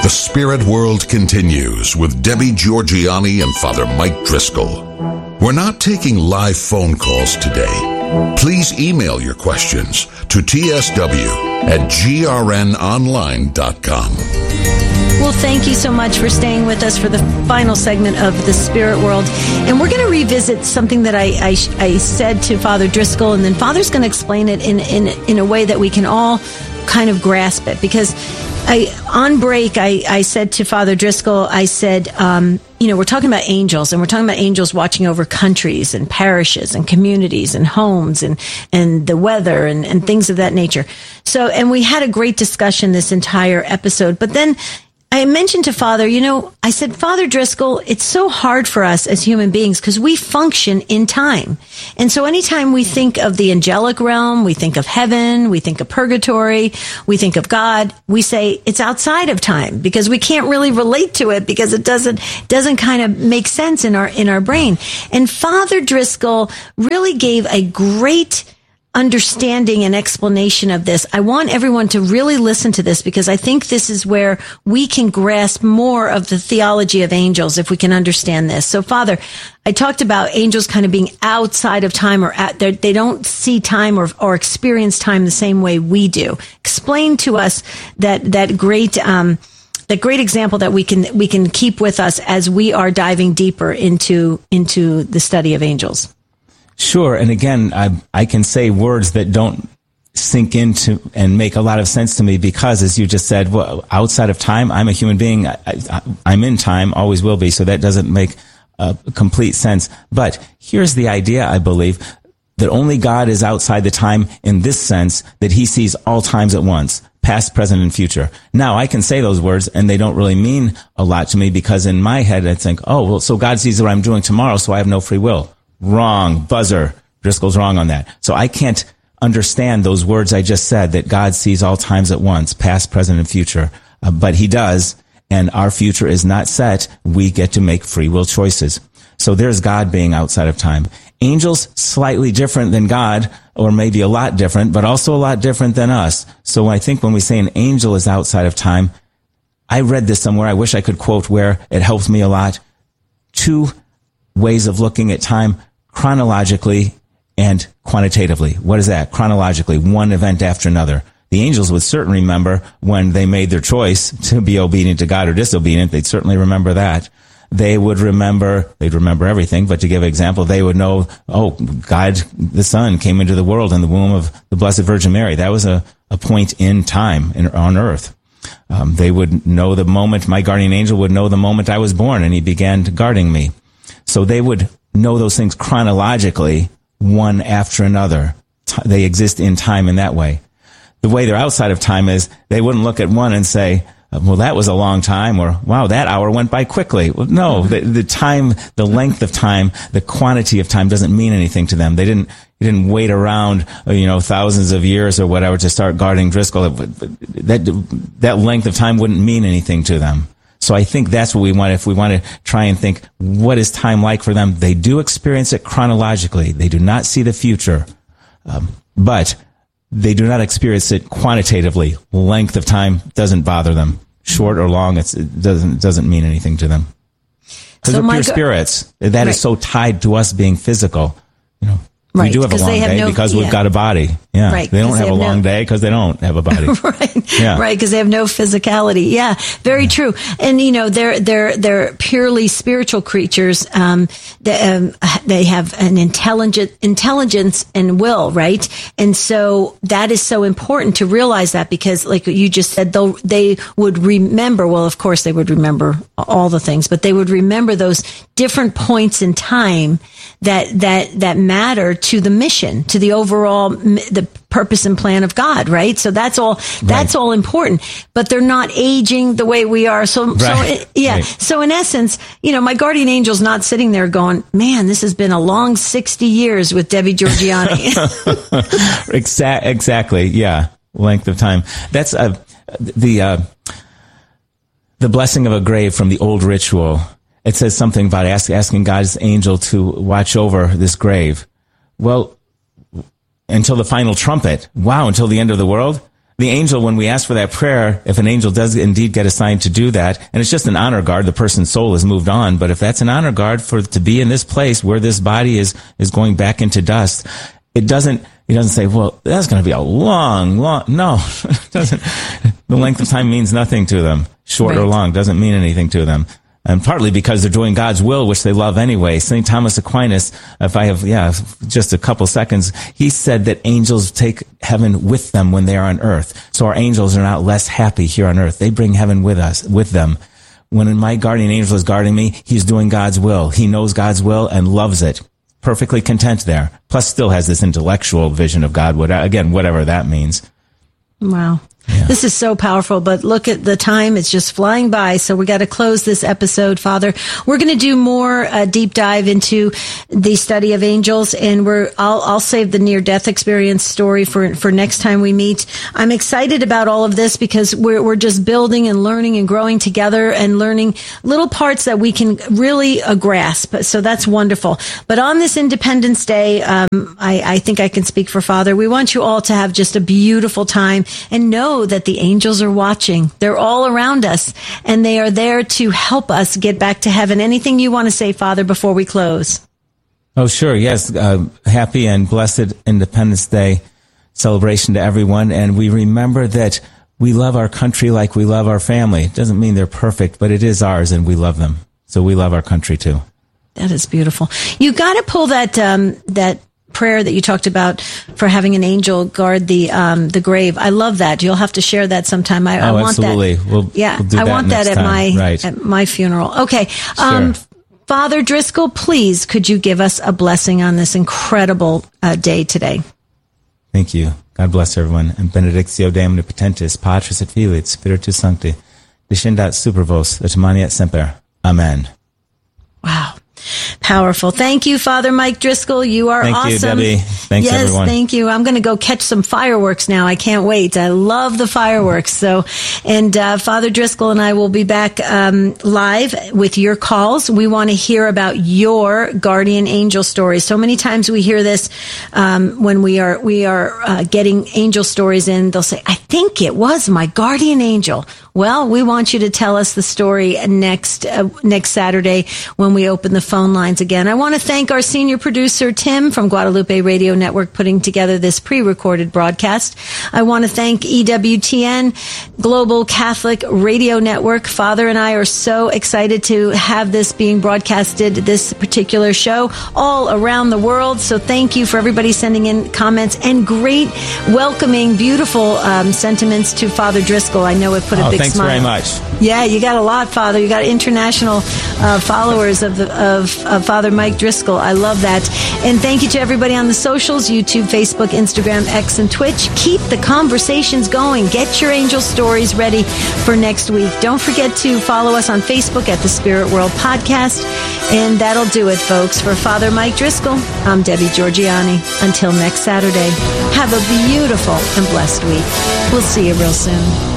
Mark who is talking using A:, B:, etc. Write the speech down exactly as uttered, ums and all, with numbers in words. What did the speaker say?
A: The Spirit World continues with Debbie Georgianni and Father Mike Driscoll. We're not taking live phone calls today. Please email your questions to t s w at g r n online dot com.
B: Well, thank you so much for staying with us for the final segment of The Spirit World. And we're going to revisit something that I, I, I said to Father Driscoll, and then Father's going to explain it in, in, in a way that we can all kind of grasp it. Because I, on break, I, I said to Father Driscoll, I said, um, you know, we're talking about angels, and we're talking about angels watching over countries and parishes and communities and homes and, and the weather and, and things of that nature. So, and we had a great discussion this entire episode. But then I mentioned to Father, you know, I said, Father Driscoll, it's so hard for us as human beings because we function in time. And so anytime we think of the angelic realm, we think of heaven, we think of purgatory, we think of God, we say it's outside of time because we can't really relate to it because it doesn't, doesn't kind of make sense in our, in our brain. And Father Driscoll really gave a great understanding and explanation of this. I want everyone to really listen to this because I think this is where we can grasp more of the theology of angels if we can understand this. So, Father, I talked about angels kind of being outside of time, or at, they don't see time or, or experience time the same way we do. Explain to us that that great um, that great example that we can we can keep with us as we are diving deeper into into the study of angels.
C: Sure. And again, I, I can say words that don't sink into and make a lot of sense to me because, as you just said, well, outside of time, I'm a human being. I, I, I'm in time, always will be. So that doesn't make uh, complete sense. But here's the idea, I believe, that only God is outside the time in this sense, that he sees all times at once, past, present, and future. Now, I can say those words and they don't really mean a lot to me because in my head, I think, oh, well, so God sees what I'm doing tomorrow, so I have no free will. Wrong. Buzzer. Driscoll's wrong on that. So I can't understand those words I just said, that God sees all times at once, past, present, and future. Uh, but he does, and our future is not set. We get to make free will choices. So there's God being outside of time. Angels, slightly different than God, or maybe a lot different, but also a lot different than us. So I think when we say an angel is outside of time, I read this somewhere. I wish I could quote where it helps me a lot. Two ways of looking at time: chronologically and quantitatively. What is that? Chronologically, one event after another. The angels would certainly remember when they made their choice to be obedient to God or disobedient. They'd certainly remember that. They would remember, they'd remember everything, but to give an example, they would know, oh, God, the Son, came into the world in the womb of the Blessed Virgin Mary. That was a, a point in time in, on earth. Um, they would know the moment, my guardian angel would know the moment I was born and he began guarding me. So they would know those things chronologically, one after another. T- they exist in time in that way. The way they're outside of time is they wouldn't look at one and say, well, that was a long time, or wow, that hour went by quickly. Well, no, the, the time, the length of time, the quantity of time doesn't mean anything to them. They didn't, they didn't wait around, you know, thousands of years or whatever to start guarding Driscoll. That, that length of time wouldn't mean anything to them. So I think that's what we want. If we want to try and think, what is time like for them? They do experience it chronologically. They do not see the future, um, but they do not experience it quantitatively. Length of time doesn't bother them. Short or long, it's, it doesn't doesn't mean anything to them. Because
B: so
C: they're pure
B: go-
C: spirits. That
B: right.
C: is so tied to us being physical. You know,
B: right.
C: we do have a long
B: have
C: day
B: no,
C: because
B: yeah.
C: we've got a body. Yeah,
B: right.
C: They don't have,
B: they have
C: a long
B: no...
C: day because they don't have a body.
B: right,
C: yeah.
B: right, because they have no physicality. Yeah, very yeah. true. And you know, they're they're they're purely spiritual creatures. Um, they, um, they have an intelligent intelligence and will, right? And so that is so important to realize that, because, like you just said, they'll they would remember. Well, of course, they would remember all the things, but they would remember those different points in time that that that matter to the mission, to the overall the purpose and plan of God, right? So that's all that's right. all important, but they're not aging the way we are. So, right. so yeah. Right. So in essence, you know, my guardian angel's not sitting there going, "Man, this has been a long sixty years with Debbie Georgianni."
C: Exactly. Exactly. Yeah. Length of time. That's uh, the uh, the blessing of a grave from the old ritual. It says something about ask, asking God's angel to watch over this grave. Well, until the final trumpet. Wow, until the end of the world? the angel, when we ask for that prayer, if an angel does indeed get assigned to do that, and it's just an honor guard, the person's soul has moved on, but if that's an honor guard for to be in this place where this body is is going back into dust, it doesn't, he doesn't say, well, that's going to be a long, long, no, it doesn't. The length of time means nothing to them. Short right. or long doesn't mean anything to them. And partly because they're doing God's will, which they love anyway. Saint Thomas Aquinas, if I have, yeah, just a couple seconds, he said that angels take heaven with them when they are on earth. So our angels are not less happy here on earth. They bring heaven with us, with them. When my guardian angel is guarding me, he's doing God's will. He knows God's will and loves it. Perfectly content there. Plus still has this intellectual vision of God, what, again, whatever that means.
B: Wow. Yeah. This is so powerful, but look at the time. It's just flying by. So we got to close this episode, Father. We're going to do more uh, deep dive into the study of angels, and we're, I'll, I'll save the near death experience story for, for next time we meet. I'm excited about all of this because we're, we're just building and learning and growing together and learning little parts that we can really uh, grasp. So that's wonderful. But on this Independence Day, um, I, I think I can speak for Father. We want you all to have just a beautiful time and know that the angels are watching. They're all around us, and they are there to help us get back to heaven. Anything you want to say, Father, before we close?
C: Oh, sure. Yes. Uh, happy and blessed Independence Day celebration to everyone. And we remember that we love our country like we love our family. It doesn't mean they're perfect, but it is ours, and we love them. So we love our country too.
B: That is beautiful. You got to pull that, um, that, prayer that you talked about for having an angel guard the um the grave. I love that. You'll have to share that sometime. I,
C: oh,
B: I want
C: absolutely.
B: that.
C: We'll,
B: yeah,
C: we'll do
B: I
C: that
B: want that at
C: time.
B: my
C: right.
B: at my funeral. Okay,
C: sure.
B: um, Father Driscoll, please could you give us a blessing on this incredible uh, day today?
C: Thank you. God bless everyone. And benedictio Dei omnipotentis, Patris et Filii et Spiritus Sancti, descendat super vos, et maniat semper. Amen.
B: Wow. Powerful. Thank you, Father Mike Driscoll. You are
C: thank
B: awesome.
C: Thank you, Debbie. Thanks,
B: yes,
C: everyone.
B: Thank you. I'm going to go catch some fireworks now. I can't wait. I love the fireworks. So, and uh, Father Driscoll and I will be back um, live with your calls. We want to hear about your guardian angel stories. So many times we hear this um, when we are we are uh, getting angel stories in. They'll say, "I think it was my guardian angel." Well, we want you to tell us the story next uh, next Saturday when we open the phone lines again. I want to thank our senior producer, Tim, from Guadalupe Radio Network, putting together this pre-recorded broadcast. I want to thank E W T N, Global Catholic Radio Network. Father and I are so excited to have this being broadcasted, this particular show, all around the world. So thank you for everybody sending in comments and great, welcoming, beautiful um, sentiments to Father Driscoll. I know it put a
C: oh,
B: big
C: thanks
B: smile.
C: very much.
B: Yeah, you got a lot, Father. You got international uh, followers of, the, of, of Father Mike Driscoll. I love that. And thank you to everybody on the socials, YouTube, Facebook, Instagram, X, and Twitch. Keep the conversations going. Get your angel stories ready for next week. Don't forget to follow us on Facebook at the Spirit World Podcast. And that'll do it, folks. For Father Mike Driscoll, I'm Debbie Georgianni. Until next Saturday, have a beautiful and blessed week. We'll see you real soon.